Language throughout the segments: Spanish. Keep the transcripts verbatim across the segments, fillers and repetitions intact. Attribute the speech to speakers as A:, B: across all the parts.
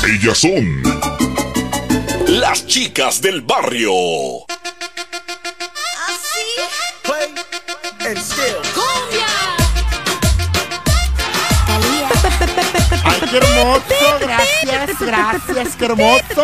A: Ellas son las chicas del barrio.
B: Así. Play and still.
C: ¡Ay, qué hermoso! Gracias, gracias, qué hermoso.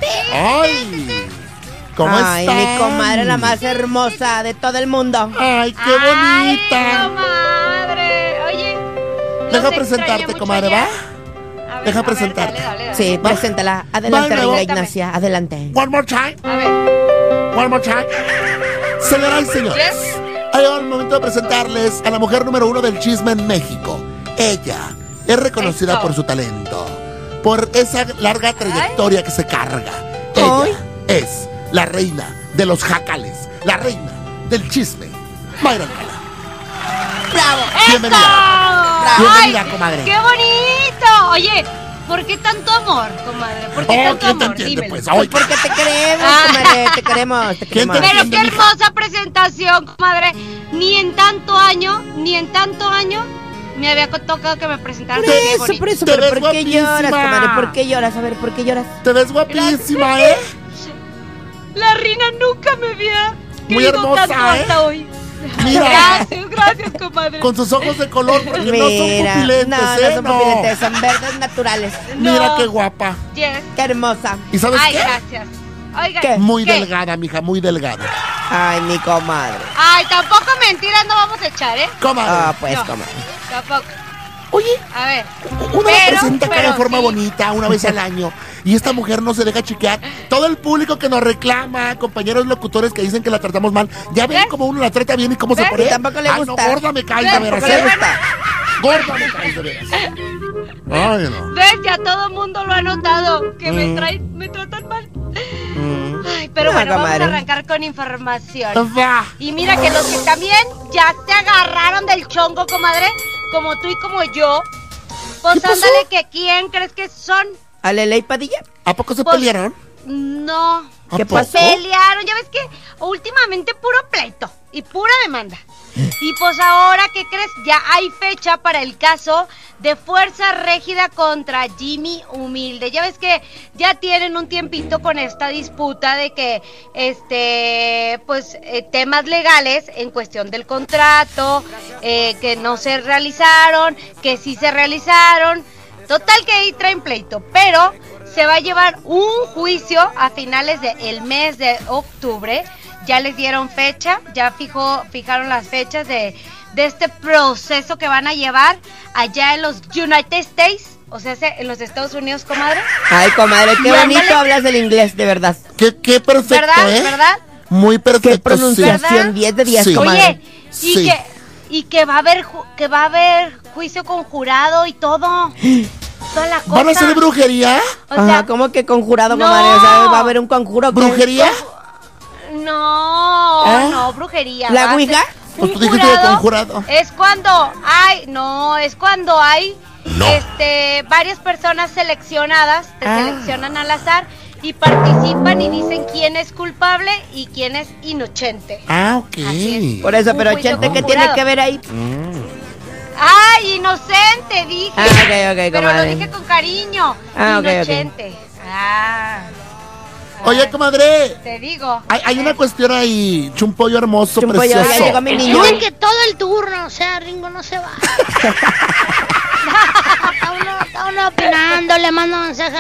C: ¡Ay! ¿Cómo
D: Ay,
C: están?
D: mi comadre, la más hermosa de todo el mundo.
C: ¡Ay, qué bonita!
E: Ay, comadre. Oye,
C: Deja presentarte, comadre, ¿va?
E: Ver,
C: Deja
E: ver,
C: presentarte.
E: Dale, dale, dale.
D: Sí,
C: Va.
D: preséntala. Adelante,
C: Va,
D: reina
C: va.
D: Ignacia, adelante.
C: One more time.
E: A ver.
C: One more time. Señoras y señores,
E: Yes.
C: ha llegado el momento de presentarles a la mujer número uno del chisme en México. Ella es reconocida
E: Eso.
C: por su talento, por esa larga trayectoria que se carga. Ella
D: Ay.
C: es la reina de los jacales, la reina del chisme. Mayra Alcalá.
D: ¡Bravo!
C: Bienvenida. Bienvenida,
E: Ay,
C: comadre.
E: ¡Qué bonito! Oye, ¿por qué tanto amor, comadre? ¿Por qué
C: Oh,
E: tanto
C: ¿quién te
E: amor?
C: entiende,
E: Dímelo.
C: pues? Ay,
D: Porque te queremos,
E: Ah.
D: comadre, te queremos, te
C: ¿Quién
D: queremos.
C: te
E: Pero
C: entiende,
E: qué
C: mija?
E: hermosa presentación, comadre. Ni en tanto año, ni en tanto año me había tocado que me presentaran
D: Por
E: así de
D: eso,
E: bonito.
D: por eso,
C: Te
D: pero
C: ves
D: ¿por qué
C: guapísima.
D: lloras, comadre? ¿Por qué lloras? A ver, ¿por qué lloras?
C: Te ves guapísima, ¿eh?
E: La reina nunca me había
C: Muy
E: querido
C: hermosa,
E: tanto
C: ¿eh?
E: hasta hoy.
C: Mira.
E: Gracias, gracias, comadre.
C: Con sus ojos de color, porque no son
D: Mira,
C: pupilentes,
D: no,
C: ¿eh?
D: no son pupilentes, son verdes naturales.
C: Mira
E: No.
C: qué guapa.
E: Yes.
D: Qué hermosa.
C: ¿Y sabes
E: Ay,
C: qué?
E: gracias. Oiga,
D: ¿Qué?
C: Muy
E: ¿qué?
C: delgada, mija, muy delgada.
D: Ay, mi comadre.
E: Ay, tampoco mentiras no vamos a echar, ¿eh?
C: Comadre.
D: Ah, pues,
E: No.
D: comadre.
E: Tampoco.
C: Oye,
E: A ver.
C: una la
E: Pero,
C: presenta acá de
E: pero
C: forma
E: sí.
C: bonita una vez al año. Y esta mujer no se deja chiquear. Todo el público que nos reclama, compañeros locutores que dicen que la tratamos mal. Ya ven
E: ¿Ves?
C: cómo uno la trata bien y cómo se
E: ¿Ves?
C: pone.
D: Y tampoco le
C: Ay,
D: gusta.
C: no, gorda me cae de
E: ¿Ves?
C: veras.
D: Tampoco le
C: ¿eh?
D: gusta.
C: Gorda me cae de veras. Ay, no.
E: ¿Ves? Ya todo el mundo lo ha notado. Que
C: Mm.
E: me traen, me tratan mal.
C: Mm.
E: Ay, pero
D: No,
E: bueno, vamos
D: comadre.
E: a arrancar con información.
C: Va.
E: Y mira que los que también ya se agarraron del chongo, comadre, como tú y como yo, pues
C: ¿Qué pasó?
E: ándale, que quién crees que son.
D: ¿A Lele y Padilla?
C: ¿A poco se
E: Pues,
C: pelearon?
E: No.
C: ¿A
D: ¿Qué
C: poco?
D: pasó?
E: Pelearon, ya ves que últimamente puro pleito y pura demanda. Y pues ahora, ¿qué crees? Ya hay fecha para el caso de Fuerza Régida contra Jimmy Humilde. Ya ves que ya tienen un tiempito con esta disputa de que, este, pues, eh, temas legales en cuestión del contrato, eh, que no se realizaron, que sí se realizaron. Total que ahí traen pleito, pero se va a llevar un juicio a finales del mes de octubre. Ya les dieron fecha, ya fijó, fijaron las fechas de, de este proceso que van a llevar allá en los United States, o sea, en los Estados Unidos, comadre.
D: Ay, comadre, qué
E: Y
D: bonito
E: ándale.
D: hablas el inglés, de verdad.
C: Qué, qué perfecto,
E: ¿Verdad?
C: ¿eh?
E: ¿Verdad?
C: Muy perfecto.
D: Qué
C: sí.
D: pronunciación,
E: ¿Verdad?
D: diez de diez,
C: Sí.
D: comadre.
E: Oye, y
C: Sí.
E: que y que va a haber ju- que va a haber juicio con jurado y todo. Toda la cosa.
C: ¿Van a hacer brujería?
E: O sea,
D: Ajá, ¿cómo que conjurado,
E: no.
D: comadre? O sea, va a haber un conjuro. ¿qué?
C: ¿Brujería?
E: no,
C: ¿Ah?
E: no, brujería.
D: ¿La
E: va a
D: ouija?
E: ser
C: Pues
E: un
C: tú dijiste de conjurado.
E: Es cuando hay, no, es cuando hay
A: No.
E: este varias personas seleccionadas, te
D: Ah.
E: seleccionan al azar y participan y dicen quién es culpable y quién es inocente.
C: Ah, ok.
E: Así es.
D: Por eso,
E: Un
D: pero
E: juicio
D: Chente, ¿qué
E: conjurado.
D: tiene que ver ahí?
E: ¡Ay, inocente! Dije.
D: Ah, ok, ok,
E: Pero
D: comadre.
E: lo dije con cariño.
D: Ah, ok, ok.
E: Inocente. Ah.
C: Oye,
E: Ay,
C: comadre,
E: te digo.
C: hay, hay una cuestión ahí. Chumpollo hermoso,
D: Chumpollo, ya
C: precioso.
D: llegó mi niño.
F: Dicen que todo el turno, o sea, Ringo no se va. Está uno, está uno opinando, le mando mensaje